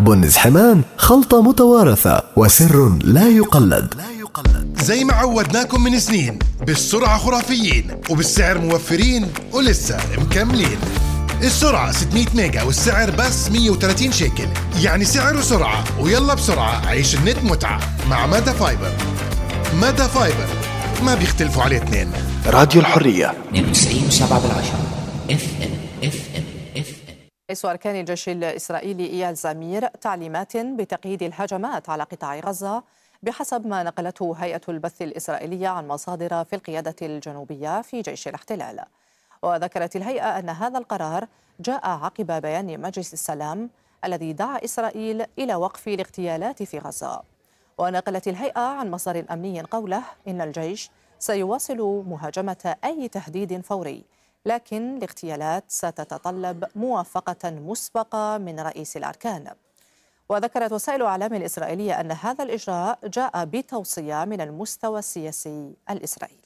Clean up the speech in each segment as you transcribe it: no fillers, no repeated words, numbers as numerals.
بنز حمان خلطة متوارثة وسر لا يقلد. زي ما عودناكم من سنين، بالسرعة خرافيين وبالسعر موفرين ولسه مكملين. السرعة 600 ميجا والسعر بس 130 شيكل، يعني سعر وسرعة. ويلا بسرعة عيش النت متعة مع مادا فايبر. مادا فايبر ما بيختلفوا عليه اثنين. راديو الحرية 92.7 FM. رئيس أركان الجيش الإسرائيلي إيال زمير تعليمات بتقييد الهجمات على قطاع غزة بحسب ما نقلته هيئة البث الإسرائيلية عن مصادر في القيادة الجنوبية في جيش الاحتلال. وذكرت الهيئة أن هذا القرار جاء عقب بيان مجلس السلام الذي دعا إسرائيل إلى وقف الاغتيالات في غزة. ونقلت الهيئة عن مصدر أمني قوله إن الجيش سيواصل مهاجمة أي تهديد فوري، لكن الاغتيالات ستتطلب موافقة مسبقة من رئيس الأركان. وذكرت وسائل إعلام الإسرائيلية أن هذا الإجراء جاء بتوصية من المستوى السياسي الإسرائيلي.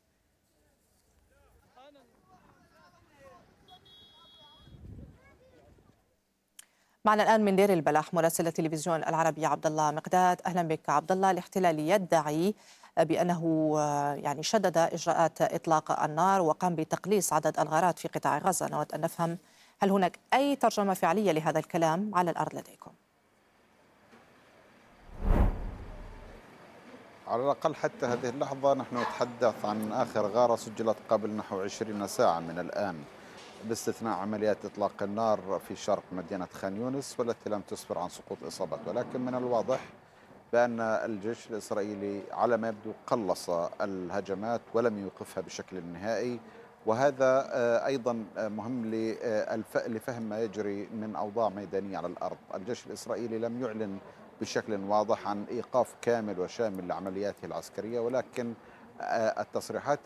معنا الآن من دير البلح مراسل التلفزيون العربي عبد الله مقداد. أهلا بك عبد الله. الاحتلال يدعي بأنه شدد إجراءات إطلاق النار وقام بتقليص عدد الغارات في قطاع غزة. نود أن نفهم هل هناك أي ترجمة فعلية لهذا الكلام على الأرض لديكم؟ على الأقل حتى هذه اللحظة نحن نتحدث عن آخر غارة سجلت قبل نحو 20 ساعة من الآن، باستثناء عمليات إطلاق النار في شرق مدينة خان يونس والتي لم تسفر عن سقوط إصابات. ولكن من الواضح بأن الجيش الإسرائيلي على ما يبدو قلص الهجمات ولم يوقفها بشكل نهائي، وهذا أيضا مهم لفهم ما يجري من أوضاع ميدانية على الأرض. الجيش الإسرائيلي لم يعلن بشكل واضح عن إيقاف كامل وشامل لعملياته العسكرية، ولكن التصريحات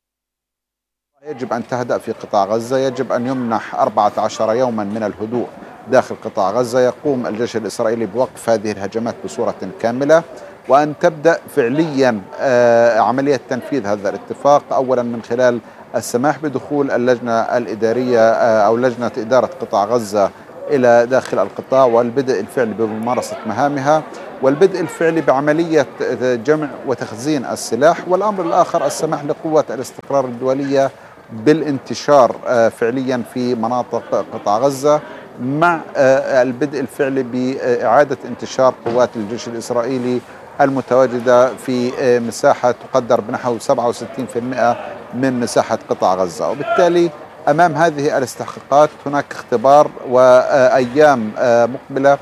يجب أن تهدأ في قطاع غزة، يجب أن يمنح 14 يوما من الهدوء داخل قطاع غزة، يقوم الجيش الإسرائيلي بوقف هذه الهجمات بصورة كاملة، وأن تبدأ فعليا عملية تنفيذ هذا الاتفاق، أولا من خلال السماح بدخول اللجنة الإدارية أو لجنة إدارة قطاع غزة إلى داخل القطاع والبدء الفعلي بممارسة مهامها، والبدء الفعلي بعملية جمع وتخزين السلاح، والأمر الآخر السماح لقوة الاستقرار الدولية بالانتشار فعليا في مناطق قطاع غزة، مع البدء الفعلي بإعادة انتشار قوات الجيش الإسرائيلي المتواجدة في مساحة تقدر بنحو 67% من مساحة قطاع غزة. وبالتالي أمام هذه الاستحقاقات هناك اختبار، وأيام مقبلة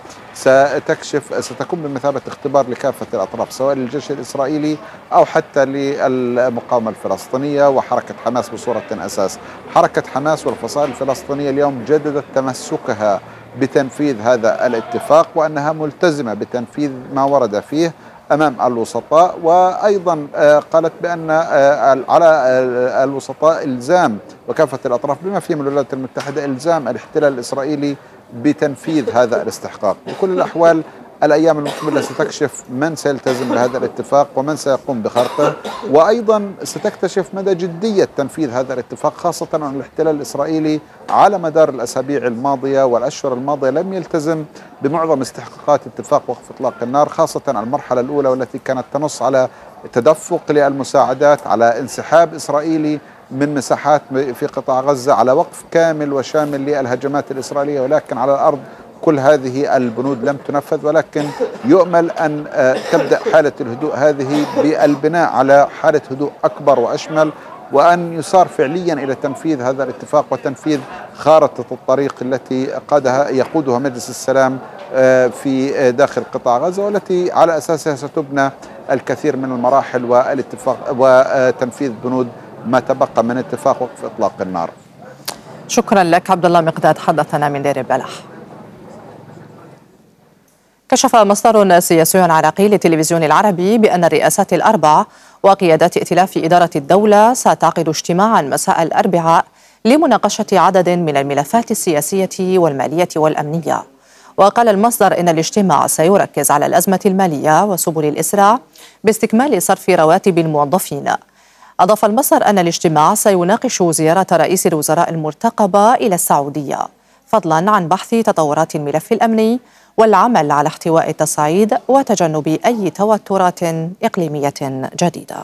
ستكون بمثابة اختبار لكافة الأطراف، سواء للجيش الإسرائيلي أو حتى للمقاومة الفلسطينية وحركة حماس بصورة أساس. حركة حماس والفصائل الفلسطينية اليوم جددت تمسكها بتنفيذ هذا الاتفاق، وأنها ملتزمة بتنفيذ ما ورد فيه أمام الوسطاء، وأيضا قالت بأن على الوسطاء إلزام وكافة الأطراف بما فيهم الولايات المتحدة إلزام الاحتلال الإسرائيلي بتنفيذ هذا الاستحقاق. بكل الأحوال الأيام المقبلة ستكشف من سيلتزم بهذا الاتفاق ومن سيقوم بخرقه، وأيضا ستكتشف مدى جدية تنفيذ هذا الاتفاق، خاصة أن الاحتلال الإسرائيلي على مدار الأسابيع الماضية والأشهر الماضية لم يلتزم بمعظم استحقاقات اتفاق وقف إطلاق النار، خاصة المرحلة الأولى والتي كانت تنص على تدفق للمساعدات، على انسحاب إسرائيلي من مساحات في قطاع غزة، على وقف كامل وشامل للهجمات الإسرائيلية. ولكن على الأرض كل هذه البنود لم تنفذ، ولكن يؤمل أن تبدأ حالة الهدوء هذه بالبناء على حالة هدوء أكبر وأشمل، وأن يصار فعليا إلى تنفيذ هذا الاتفاق وتنفيذ خارطة الطريق التي يقودها مجلس السلام في داخل قطاع غزة، والتي على أساسها ستبنى الكثير من المراحل والاتفاق وتنفيذ بنود ما تبقى من اتفاق وقف إطلاق النار. شكرا لك عبد الله مقداد، حدثنا من دير البلح. كشف مصدر سياسي عراقي للتلفزيون العربي بأن الرئاسات الأربع وقيادات ائتلاف إدارة الدولة ستعقد اجتماعا مساء الأربعاء لمناقشة عدد من الملفات السياسية والمالية والأمنية. وقال المصدر إن الاجتماع سيركز على الأزمة المالية وسبل الإسراع باستكمال صرف رواتب الموظفين. أضاف المصدر أن الاجتماع سيناقش زيارة رئيس الوزراء المرتقبة إلى السعودية، فضلا عن بحث تطورات الملف الأمني والعمل على احتواء التصعيد وتجنب أي توترات إقليمية جديدة.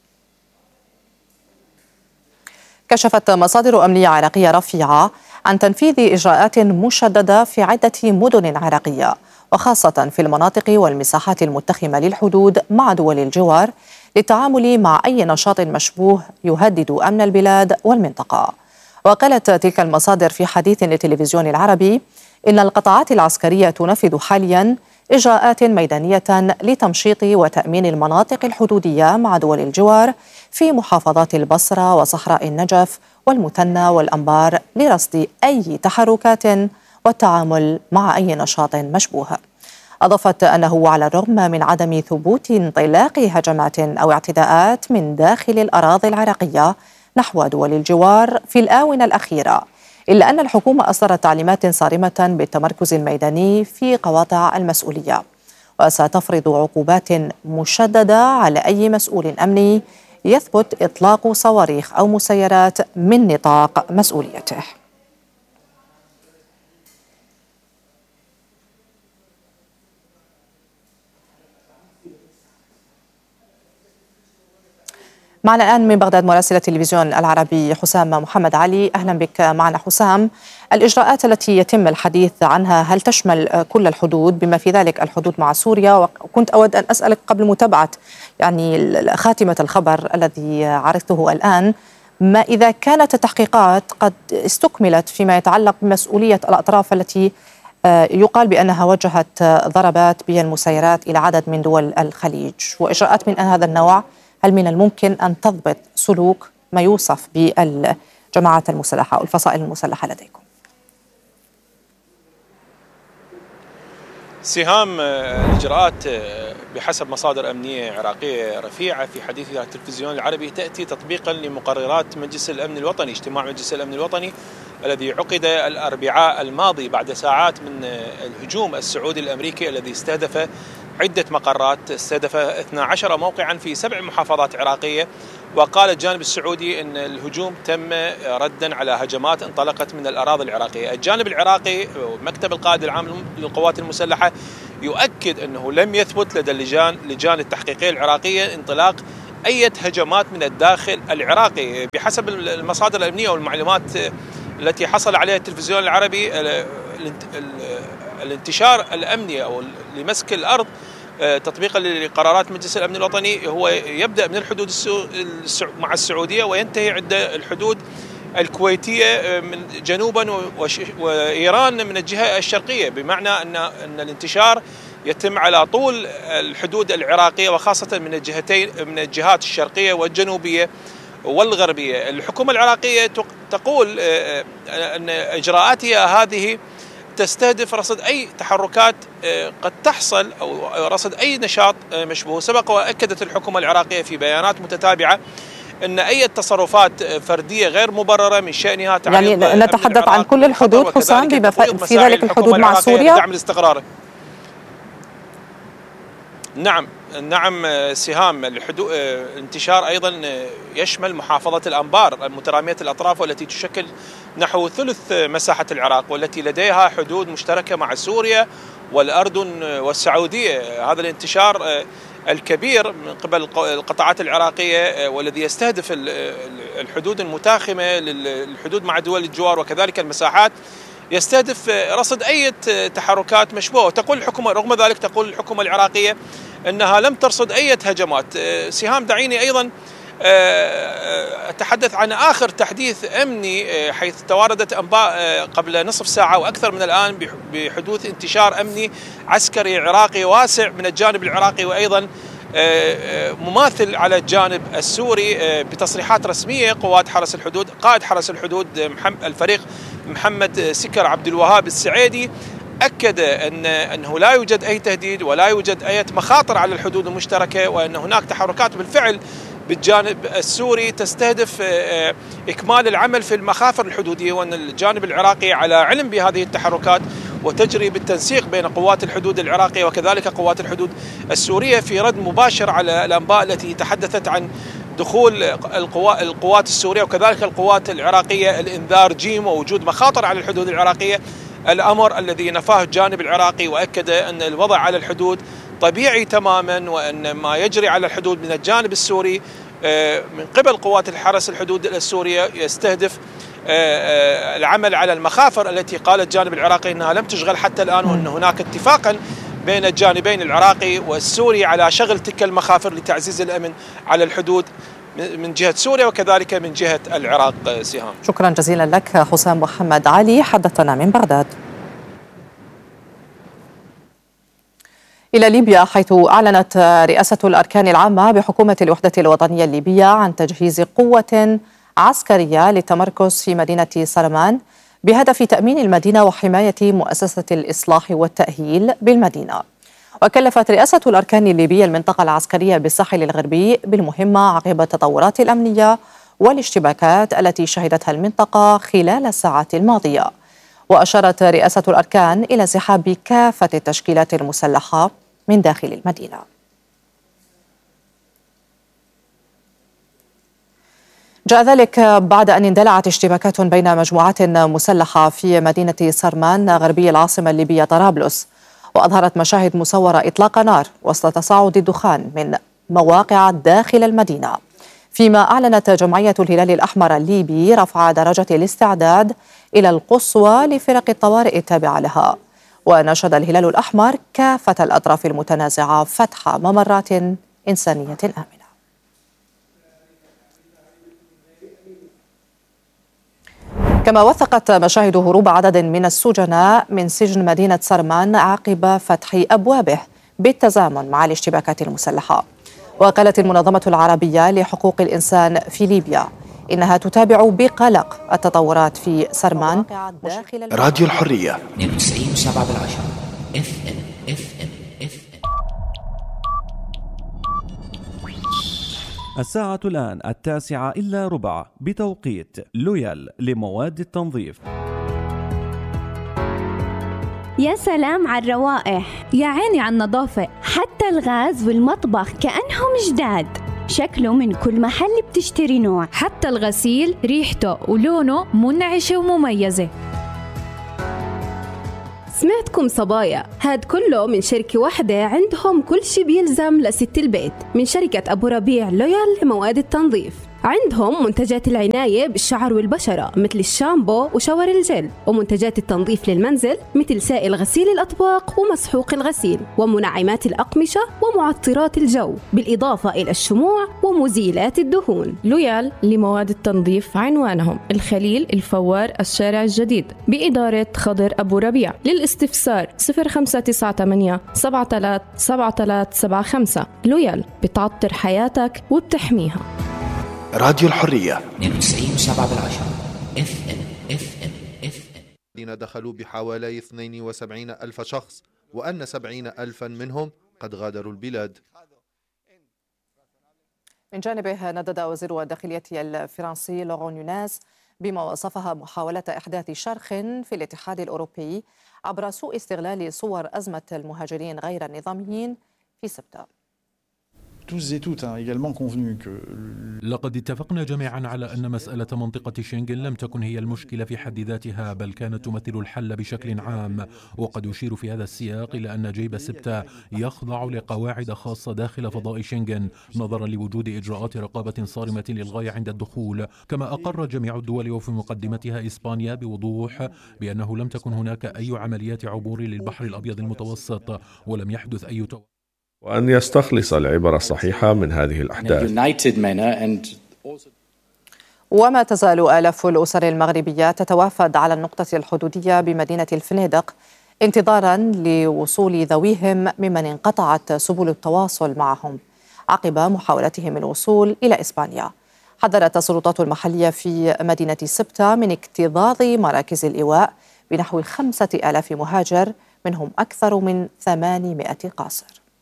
كشفت مصادر أمنية عراقية رفيعة عن تنفيذ إجراءات مشددة في عدة مدن عراقية، وخاصة في المناطق والمساحات المتخمة للحدود مع دول الجوار، للتعامل مع أي نشاط مشبوه يهدد أمن البلاد والمنطقة. وقالت تلك المصادر في حديث للتلفزيون العربي إن القطاعات العسكرية تنفذ حالياً إجراءات ميدانية لتمشيط وتأمين المناطق الحدودية مع دول الجوار في محافظات البصرة وصحراء النجف والمثنى والأنبار لرصد أي تحركات والتعامل مع أي نشاط مشبوه. أضافت أنه على الرغم من عدم ثبوت انطلاق هجمات أو اعتداءات من داخل الأراضي العراقية نحو دول الجوار في الآونة الأخيرة، إلا أن الحكومة أصدرت تعليمات صارمة بالتمركز الميداني في قواطع المسؤولية، وستفرض عقوبات مشددة على أي مسؤول أمني يثبت إطلاق صواريخ أو مسيرات من نطاق مسؤوليته. معنا الآن من بغداد مراسل التلفزيون العربي حسام محمد علي. أهلا بك معنا حسام. الإجراءات التي يتم الحديث عنها هل تشمل كل الحدود بما في ذلك الحدود مع سوريا؟ وكنت أود أن أسألك قبل متابعة خاتمة الخبر الذي عرضته الآن، ما إذا كانت التحقيقات قد استكملت فيما يتعلق بمسؤولية الأطراف التي يقال بأنها وجهت ضربات بالمسيرات إلى عدد من دول الخليج، وإجراءات من هذا النوع هل من الممكن أن تضبط سلوك ما يوصف بالجماعات المسلحة أو الفصائل المسلحة لديكم؟ سهام، الإجراءات بحسب مصادر أمنية عراقية رفيعة في حديثها التلفزيون العربي تأتي تطبيقا لمقررات مجلس الأمن الوطني، اجتماع مجلس الأمن الوطني الذي عقد الأربعاء الماضي بعد ساعات من الهجوم السعودي الأمريكي الذي استهدف عدة مقرات، استهدف 12 موقعا في 7 محافظات عراقية. وقال الجانب السعودي أن الهجوم تم ردا على هجمات انطلقت من الأراضي العراقية. الجانب العراقي مكتب القائد العام للقوات المسلحة يؤكد أنه لم يثبت لدى لجان التحقيقية العراقية انطلاق أي هجمات من الداخل العراقي. بحسب المصادر الأمنية والمعلومات التي حصل عليها التلفزيون العربي، الانتشار الأمني أو لمسك الأرض تطبيقا لقرارات مجلس الأمن الوطني هو يبدأ من الحدود مع السعودية وينتهي عند الحدود الكويتية من جنوبا وإيران من الجهة الشرقية، بمعنى أن الانتشار يتم على طول الحدود العراقية وخاصة من الجهات الشرقية والجنوبية والغربية. الحكومة العراقية تقول أن إجراءاتها هذه تستهدف رصد أي تحركات قد تحصل أو رصد أي نشاط مشبوه. سبق وأكدت الحكومة العراقية في بيانات متتابعة أن أي تصرفات فردية غير مبررة من شأنها يعني نتحدث عن كل الحدود حسام بما في ذلك الحدود مع سوريا دعم الاستقرار. نعم سهام، الانتشار أيضا يشمل محافظة الأنبار المترامية الأطراف والتي تشكل نحو ثلث مساحة العراق والتي لديها حدود مشتركة مع سوريا والأردن والسعودية. هذا الانتشار الكبير من قبل القطاعات العراقية والذي يستهدف الحدود المتاخمة للحدود مع دول الجوار وكذلك المساحات يستهدف رصد أي تحركات مشبوهة. وتقول الحكومة رغم ذلك تقول الحكومة العراقية أنها لم ترصد أي هجمات. سهام، دعيني أيضا أتحدث عن آخر تحديث أمني، حيث تواردت أنباء قبل نصف ساعة وأكثر من الآن بحدوث انتشار أمني عسكري عراقي واسع من الجانب العراقي وأيضا مماثل على الجانب السوري. بتصريحات رسمية قوات حرس الحدود، قائد حرس الحدود الفريق محمد سكر عبد الوهاب السعيدي أكد أنه لا يوجد أي تهديد ولا يوجد أي مخاطر على الحدود المشتركة، وأن هناك تحركات بالفعل بالجانب السوري تستهدف إكمال العمل في المخافر الحدودية، وأن الجانب العراقي على علم بهذه التحركات وتجري بالتنسيق بين قوات الحدود العراقية وكذلك قوات الحدود السورية في رد مباشر على الأنباء التي تحدثت عن دخول القوات السورية وكذلك القوات العراقية الإنذار جيم ووجود مخاطر على الحدود العراقية. الأمر الذي نفاه الجانب العراقي، وأكد أن الوضع على الحدود طبيعي تماما، وأن ما يجري على الحدود من الجانب السوري من قبل قوات الحرس الحدود السورية يستهدف العمل على المخافر التي قال الجانب العراقي أنها لم تشغل حتى الآن، وأن هناك اتفاقا بين الجانبين العراقي والسوري على شغل تلك المخافر لتعزيز الأمن على الحدود من جهة سوريا وكذلك من جهة العراق. سهام، شكرا جزيلا لك حسام محمد علي، حدثنا من بغداد. إلى ليبيا، حيث أعلنت رئاسة الأركان العامة بحكومة الوحدة الوطنية الليبية عن تجهيز قوة عسكرية للتمركز في مدينة سرمان بهدف تأمين المدينة وحماية مؤسسة الإصلاح والتأهيل بالمدينة. وكلفت رئاسة الأركان الليبية المنطقة العسكرية بالساحل الغربي بالمهمة عقب التطورات الأمنية والاشتباكات التي شهدتها المنطقة خلال الساعات الماضية. وأشارت رئاسة الأركان إلى انسحاب كافة التشكيلات المسلحة من داخل المدينة. جاء ذلك بعد أن اندلعت اشتباكات بين مجموعات مسلحة في مدينة سرمان غربي العاصمة الليبية طرابلس، وأظهرت مشاهد مصورة إطلاق نار وسط تصاعد الدخان من مواقع داخل المدينة، فيما أعلنت جمعية الهلال الأحمر الليبي رفع درجة الاستعداد إلى القصوى لفرق الطوارئ التابعة لها. وناشد الهلال الأحمر كافة الأطراف المتنازعة فتح ممرات إنسانية آمنة. كما وثقت مشاهد هروب عدد من السجناء من سجن مدينة سرمان عقب فتح أبوابه بالتزامن مع الاشتباكات المسلحة. وقالت المنظمة العربية لحقوق الإنسان في ليبيا إنها تتابع بقلق التطورات في سرمان. راديو الحرية 92.7 FM. الساعة الآن 9:09 بتوقيت لويال لمواد التنظيف. يا سلام على الروائح، يا عيني على النظافة، حتى الغاز والمطبخ كأنهم جداد. شكله من كل محل بتشتري نوع، حتى الغسيل ريحته ولونه منعشة ومميزة. سمعتكم صبايا، هاد كله من شركة واحدة عندهم كل شي بيلزم لست البيت، من شركة أبو ربيع لويال لمواد التنظيف. عندهم منتجات العناية بالشعر والبشرة مثل الشامبو وشاور الجل، ومنتجات التنظيف للمنزل مثل سائل غسيل الأطباق ومسحوق الغسيل، ومنعمات الأقمشة ومعطرات الجو، بالإضافة إلى الشموع ومزيلات الدهون. لويال لمواد التنظيف عنوانهم الخليل الفوار الشارع الجديد بإدارة خضر أبو ربيع. للاستفسار 0598 737375. لويال بتعطر حياتك وبتحميها. راديو الحرية 92.7 FM. الذين دخلوا بحوالي 72 ألف شخص، وأن 70 ألفا منهم قد غادروا البلاد. من جانبه ندد وزير الداخلية الفرنسي لورون نوناس بما وصفها محاولة إحداث شرخ في الاتحاد الأوروبي عبر سوء استغلال صور أزمة المهاجرين غير النظاميين في سبتة. لقد اتفقنا جميعا على أن مسألة منطقة شنغن لم تكن هي المشكلة في حد ذاتها، بل كانت تمثل الحل بشكل عام. وقد يشير في هذا السياق إلى أن جيب سبتة يخضع لقواعد خاصة داخل فضاء شنغن نظرا لوجود إجراءات رقابة صارمة للغاية عند الدخول. كما أقر جميع الدول وفي مقدمتها إسبانيا بوضوح بأنه لم تكن هناك أي عمليات عبور للبحر الأبيض المتوسط، ولم يحدث أي وأن يستخلص العبر الصحيحة من هذه الأحداث. وما تزال آلاف الأسر المغربية تتوافد على النقطة الحدودية بمدينة الفنيدق انتظارا لوصول ذويهم ممن انقطعت سبل التواصل معهم عقب محاولتهم الوصول إلى إسبانيا. حذرت السلطات المحلية في مدينة سبتة من اكتظاظ مراكز الإيواء بنحو 5000 مهاجر، منهم أكثر من 800 قاصر.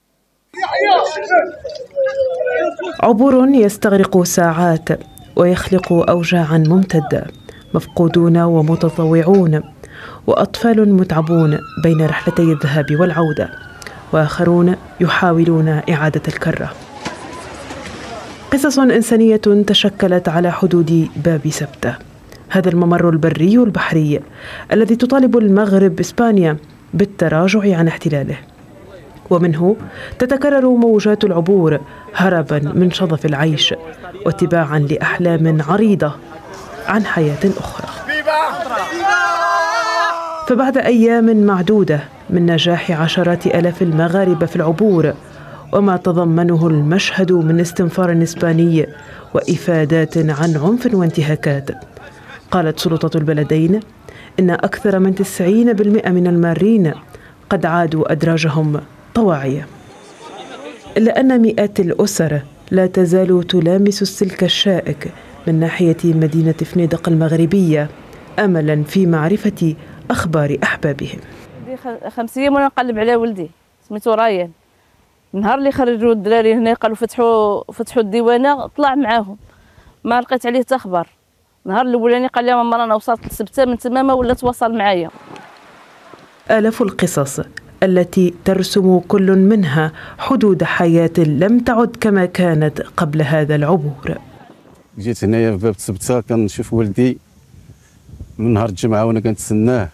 عبور يستغرق ساعات ويخلق أوجاعا ممتدة، مفقودون ومتطوعون، وأطفال متعبون بين رحلتي الذهاب والعودة، وآخرون يحاولون إعادة الكرة. قصص إنسانية تشكلت على حدود باب سبتة. هذا الممر البري والبحري الذي تطالب المغرب إسبانيا بالتراجع عن احتلاله، ومنه تتكرر موجات العبور هربا من شظف العيش واتباعا لأحلام عريضة عن حياة أخرى. فبعد أيام معدودة من نجاح عشرات آلاف المغاربة في العبور وما تضمنه المشهد من استنفار إسباني وإفادات عن عنف وانتهاكات، قالت سلطات البلدين إن أكثر من 90% من المارين قد عادوا أدراجهم طواعية، إلا أن مئات الأسر لا تزال تلامس السلك الشائك من ناحية مدينة فنيدق المغربية أملا في معرفة أخبار أحبابهم. 5 أيام وأنا نقلب على ولدي سميتو رايان، النهار اللي خرجوا الدراري هنا قالوا فتحوا الديوانه طلع معاهم، ما لقيت عليه حتى خبر. النهار الاولاني قال لي ماما انا وصلت لسبته من تما ما ولا تواصل معايا. آلاف القصص التي ترسم كل منها حدود حياة لم تعد كما كانت قبل هذا العبور. جيت هنايا في باب سبته كنشوف ولدي من نهار الجمعه وانا كنتسناه،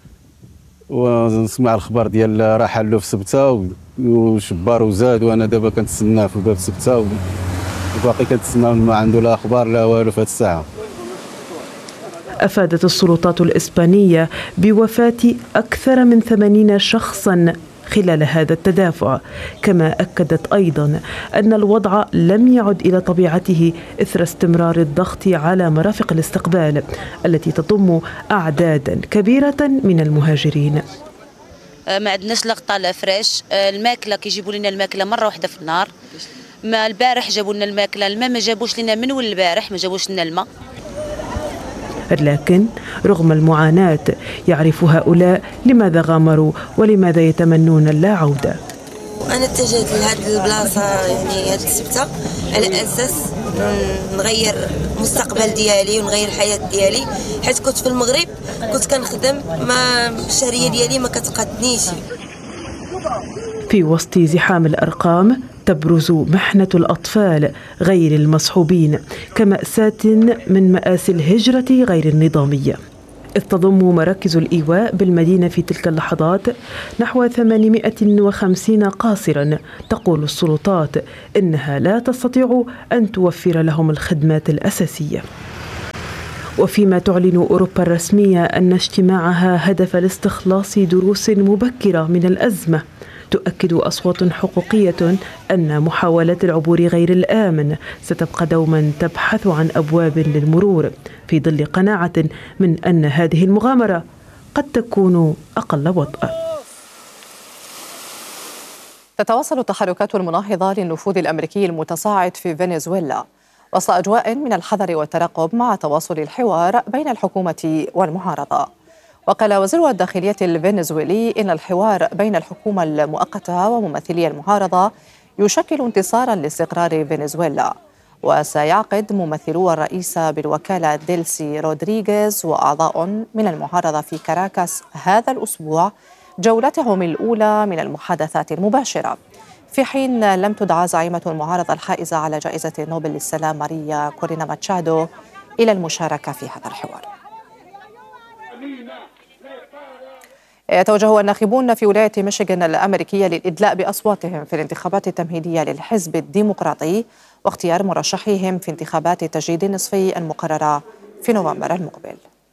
ونسمع الخبر ديال رحل له في سبته وشبار وزاد، وانا دابا كنتسناه في باب سبته وباقي كنتسناه ما عنده لا اخبار لا والو في هذه الساعه. أفادت السلطات الإسبانية بوفاة أكثر من 80 شخصا خلال هذا التدافع، كما أكدت أيضا أن الوضع لم يعد إلى طبيعته إثر استمرار الضغط على مرافق الاستقبال التي تضم أعدادا كبيرة من المهاجرين. ما عندناش لا غطاء لا فراش، الماكله كيجيبوا لنا الماكله مره واحده في النهار، ما البارح جابوا لنا الماكله، الماء ما جابوش لنا من البارح ما جابوش لنا الماء. لكن رغم المعاناة يعرف هؤلاء لماذا غامروا ولماذا يتمنون اللا عودة. أنا اتجهت لهذه البلاصة يعني هذه السبتة على أساس نغير المستقبل ديالي ونغير الحياة ديالي، حيت كنت في المغرب كنت كنخدم ما الشهرية ديالي ما كتقدنيش. في وسط زحام الأرقام تبرز محنة الأطفال غير المصحوبين كمأساة من مآسي الهجرة غير النظامية، إذ تضم مراكز الإيواء بالمدينة في تلك اللحظات نحو 850 قاصرا. تقول السلطات إنها لا تستطيع أن توفر لهم الخدمات الأساسية. وفيما تعلن أوروبا الرسمية أن اجتماعها هدف لاستخلاص دروس مبكرة من الأزمة، تؤكد أصوات حقوقية أن محاولات العبور غير الآمن ستبقى دوما تبحث عن أبواب للمرور، في ظل قناعة من أن هذه المغامرة قد تكون أقل وطأ. تتواصل التحركات المناهضة للنفوذ الأمريكي المتصاعد في فنزويلا وسط أجواء من الحذر والترقب مع تواصل الحوار بين الحكومة والمعارضة. وقال وزير الداخلية الفنزويلي إن الحوار بين الحكومة المؤقتة وممثلي المعارضة يشكل انتصارا لاستقرار فنزويلا، وسيعقد ممثلو الرئيس بالوكالة ديلسي رودريغيز وأعضاء من المعارضة في كاراكاس هذا الأسبوع جولتهم الأولى من المحادثات المباشرة، في حين لم تدعى زعيمة المعارضة الحائزة على جائزة نوبل للسلام ماريا كورينا ماتشادو إلى المشاركة في هذا الحوار. يتوجه الناخبون في ولاية ميشيغان الأمريكية للإدلاء بأصواتهم في الانتخابات التمهيدية للحزب الديمقراطي واختيار مرشحيهم في انتخابات التجريد النصفي المقررة في نوفمبر المقبل.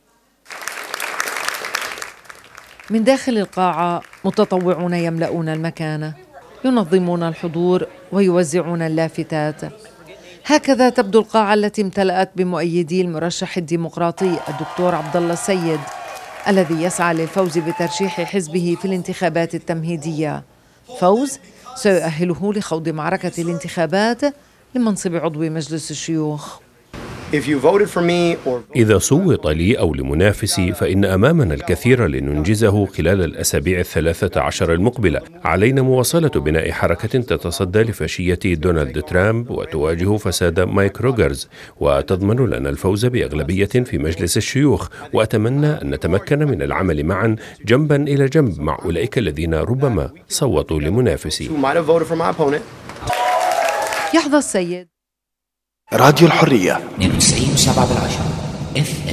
من داخل القاعة متطوعون يملؤون المكان، ينظمون الحضور ويوزعون اللافتات. هكذا تبدو القاعة التي امتلأت بمؤيدي المرشح الديمقراطي الدكتور عبد الله السيد الذي يسعى للفوز بترشيح حزبه في الانتخابات التمهيدية، فوز سيؤهله لخوض معركة الانتخابات لمنصب عضو مجلس الشيوخ. إذا صوت لي أو لمنافسي فإن أمامنا الكثير لننجزه خلال الأسابيع 13 المقبلة. علينا مواصلة بناء حركة تتصدى لفاشية دونالد ترامب وتواجه فساد مايك روجرز وتضمن لنا الفوز بأغلبية في مجلس الشيوخ، وأتمنى أن نتمكن من العمل معا جنبا إلى جنب مع أولئك الذين ربما صوتوا لمنافسي. يحظى السيد راديو الحرية 92.7 FM.